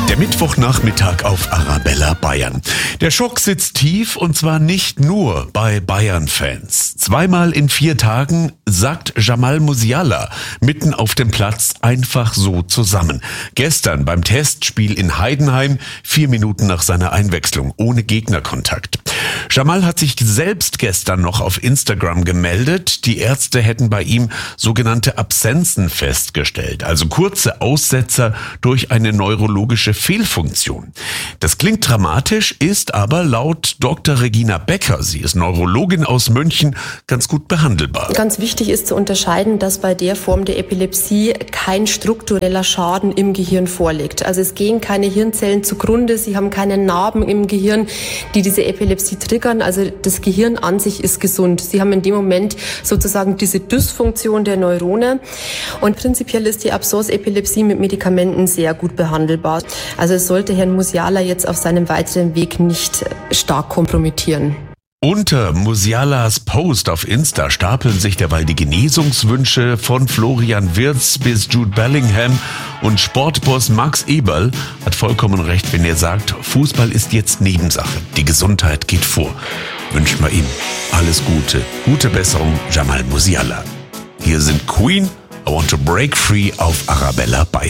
Der Mittwochnachmittag auf Arabella Bayern. Der Schock sitzt tief und zwar nicht nur bei Bayern-Fans. 2-mal in 4 Tagen sackt Jamal Musiala mitten auf dem Platz einfach so zusammen. Gestern beim Testspiel in Heidenheim, 4 Minuten nach seiner Einwechslung, ohne Gegnerkontakt. Jamal hat sich selbst gestern noch auf Instagram gemeldet. Die Ärzte hätten bei ihm sogenannte Absenzen festgestellt, also kurze Aussetzer durch eine neurologische Fehlfunktion. Das klingt dramatisch, ist aber laut Dr. Regina Becker, sie ist Neurologin aus München, ganz gut behandelbar. Ganz wichtig ist zu unterscheiden, dass bei der Form der Epilepsie kein struktureller Schaden im Gehirn vorliegt. Also es gehen keine Hirnzellen zugrunde, sie haben keine Narben im Gehirn, die diese Epilepsie triggern. Also das Gehirn an sich ist gesund. Sie haben in dem Moment sozusagen diese Dysfunktion der Neurone. Und prinzipiell ist die Absorbepilepsie mit Medikamenten sehr gut behandelbar. Also es sollte Herrn Musiala jetzt auf seinem weiteren Weg nicht stark kompromittieren. Unter Musialas Post auf Insta stapeln sich derweil die Genesungswünsche von Florian Wirtz bis Jude Bellingham, und Sportboss Max Eberl hat vollkommen recht, wenn er sagt, Fußball ist jetzt Nebensache, die Gesundheit geht vor. Wünschen wir ihm alles Gute, gute Besserung, Jamal Musiala. Hier sind Queen, I Want to Break Free auf Arabella Bayern.